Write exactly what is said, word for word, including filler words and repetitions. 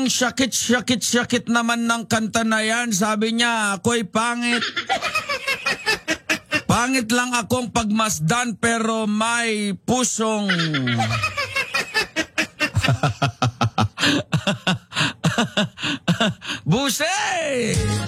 syakit-syakit-syakit naman ng kanta na yan. Sabi niya, ako'y pangit. Pangit lang akong pagmasdan pero may pusong... Buse!